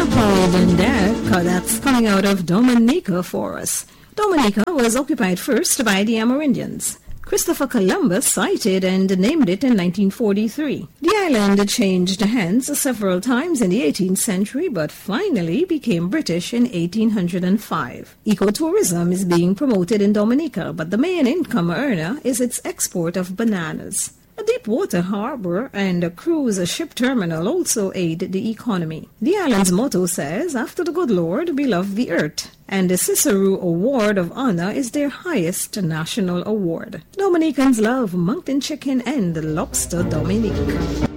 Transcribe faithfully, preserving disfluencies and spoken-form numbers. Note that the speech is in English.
Hold in there, that's coming out of Dominica for us. Dominica was occupied first by the Amerindians. Christopher Columbus sighted and named it in nineteen forty-three. The island changed hands several times in the eighteenth century, but finally became British in eighteen oh five. Ecotourism is being promoted in Dominica, but the main income earner is its export of bananas. A deep water harbor and a cruise ship terminal also aid the economy. The island's motto says, "After the good Lord, we love the earth," and the Cicero Award of Honor is their highest national award. Dominicans love mountain chicken and lobster Dominique.